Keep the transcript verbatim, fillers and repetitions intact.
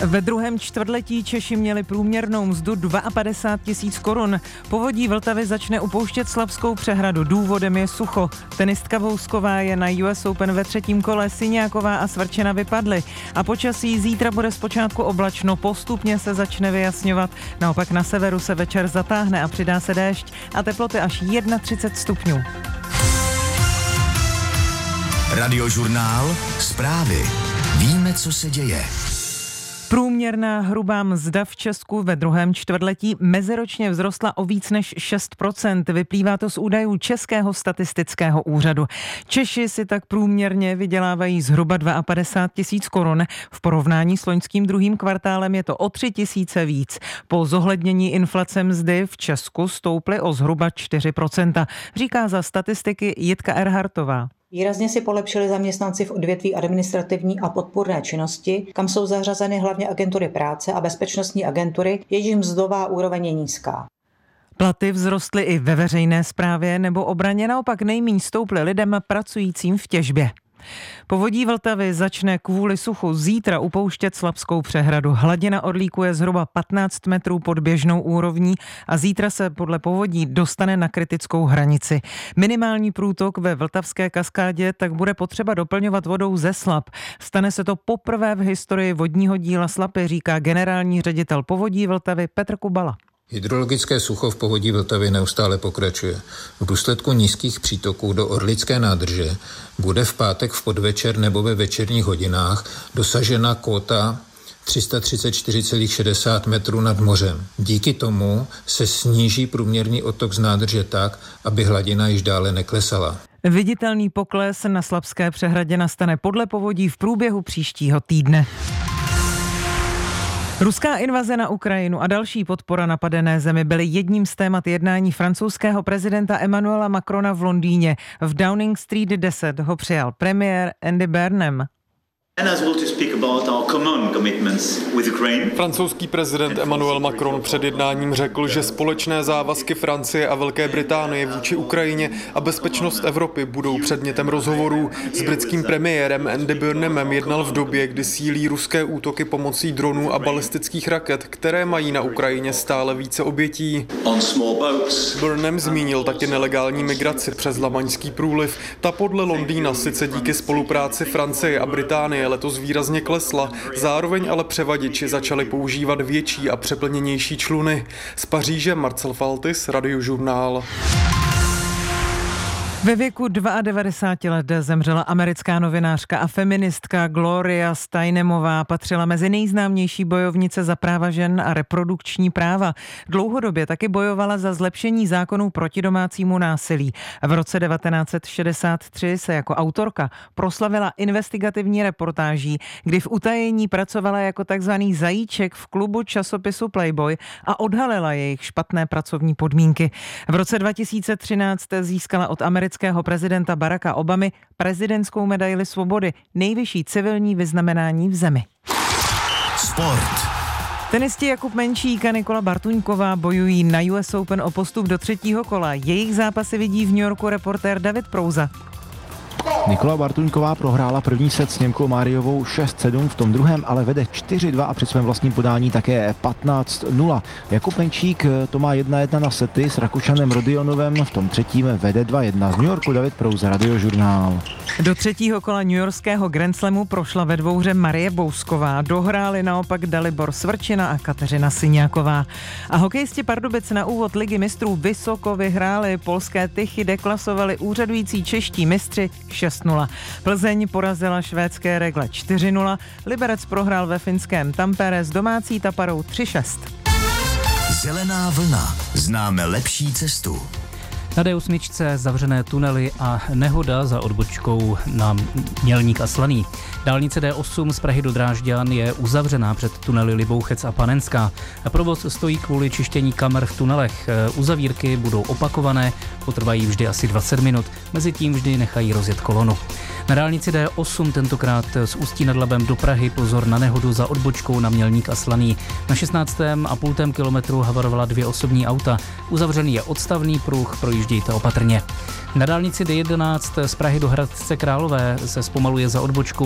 Ve druhém čtvrtletí Češi měli průměrnou mzdu padesát dva tisíc korun. Povodí Vltavy začne upouštět Slapskou přehradu. Důvodem je sucho. Tenistka Vousková je na U S Open ve třetím kole, Syňáková a Svrčina vypadly. A počasí zítra bude zpočátku oblačno, postupně se začne vyjasňovat. Naopak na severu se večer zatáhne a přidá se déšť a teploty až třicet jedna stupňů. Radiožurnál, zprávy. Víme, co se děje. Průměrná hrubá mzda v Česku ve druhém čtvrtletí meziročně vzrostla o víc než šest procent. Vyplývá to z údajů Českého statistického úřadu. Češi si tak průměrně vydělávají zhruba padesát dva tisíc korun. V porovnání s loňským druhým kvartálem je to o tři tisíce víc. Po zohlednění inflace mzdy v Česku stouply o zhruba čtyři procenta, říká za statistiky Jitka Erhartová. Výrazně si polepšili zaměstnanci v odvětví administrativní a podpůrné činnosti, kam jsou zařazeny hlavně agentury práce a bezpečnostní agentury, jejichž mzdová úroveň je nízká. Platy vzrostly i ve veřejné správě nebo obraně, naopak nejméně stouply lidem pracujícím v těžbě. Povodí Vltavy začne kvůli suchu zítra upouštět Slapskou přehradu. Hladina Orlíku je zhruba patnáct metrů pod běžnou úrovní a zítra se podle povodí dostane na kritickou hranici. Minimální průtok ve Vltavské kaskádě tak bude potřeba doplňovat vodou ze Slap. Stane se to poprvé v historii vodního díla Slapy, říká generální ředitel Povodí Vltavy Petr Kubala. Hydrologické sucho v povodí Vltavy neustále pokračuje. V důsledku nízkých přítoků do Orlické nádrže bude v pátek v podvečer nebo ve večerních hodinách dosažena kóta tři sta třicet čtyři celá šedesát metrů nad mořem. Díky tomu se sníží průměrný odtok z nádrže tak, aby hladina již dále neklesala. Viditelný pokles na Slapské přehradě nastane podle povodí v průběhu příštího týdne. Ruská invaze na Ukrajinu a další podpora napadené zemi byly jedním z témat jednání francouzského prezidenta Emmanuela Macrona v Londýně. V Downing Street deset ho přijal premiér Andy Burnham. Francouzský prezident Emmanuel Macron před jednáním řekl, že společné závazky Francie a Velké Británie vůči Ukrajině a bezpečnost Evropy budou předmětem rozhovorů. S britským premiérem Andy Burnhamem jednal v době, kdy sílí ruské útoky pomocí dronů a balistických raket, které mají na Ukrajině stále více obětí. Burnham zmínil taky nelegální migraci přes Lamaňský průliv. Ta podle Londýna sice díky spolupráci Francie a Británie letos výrazně klesla, zároveň ale převaděči začali používat větší a přeplněnější čluny. Z Paříže Marcel Faltis, Radiožurnál. Ve věku devadesát dva let zemřela americká novinářka a feministka Gloria Steinemová. Patřila mezi nejznámější bojovnice za práva žen a reprodukční práva. Dlouhodobě taky bojovala za zlepšení zákonů proti domácímu násilí. V roce devatenáct set šedesát tři se jako autorka proslavila investigativní reportáží, kdy v utajení pracovala jako takzvaný zajíček v klubu časopisu Playboy a odhalila jejich špatné pracovní podmínky. V roce dva tisíce třináct získala od amerického prezidenta Baracka Obamy prezidentskou medaili svobody, nejvyšší civilní vyznamenání v zemi. Sport. Tenisti Jakub Menšík a Nikola Bartuňková bojují na U S Open o postup do třetího kola. Jejich zápasy vidí v New Yorku reportér David Prouza. Nikola Bartuňková prohrála první set s Němkou Máriovou šest sedm, v tom druhém ale vede čtyři dva a při svém vlastním podání také patnáct nula. Jakub Menšík to má jedna jedna na sety s Rakušanem Rodionovem, v tom třetím vede dva jedna. Z New Yorku David Prouza, Radiožurnál. Do třetího kola newyorského Grand Slamu prošla ve dvouhře Marie Bousková. Dohráli naopak Dalibor Svrčina a Kateřina Syňáková. A hokejisti Pardubic na úvod Ligy mistrů vysoko vyhráli. Polské Tychy deklasovali úřadující čeští mistři šest nula. Plzeň porazila švédské Regle čtyři nula. Liberec prohrál ve finském Tampere s domácí Taparou tři šest. Zelená vlna. Známe lepší cestu. Na D osm zavřené tunely a nehoda za odbočkou na Mělník a Slaný. Dálnice D osm z Prahy do Drážďan je uzavřená před tunely Libouchec a Panenská. Provoz stojí kvůli čištění kamer v tunelech. Uzavírky budou opakované, potrvají vždy asi dvacet minut. Mezitím vždy nechají rozjet kolonu. Na dálnici D osm tentokrát z Ústí nad Labem do Prahy pozor na nehodu za odbočkou na Mělník a Slaný. Na šestnáctém a půl kilometru havarovala dvě osobní auta. Uzavřený je odstavný pruh, projíždějte opatrně. Na dálnici D jedenáct z Prahy do Hradce Králové se zpomaluje za odbočkou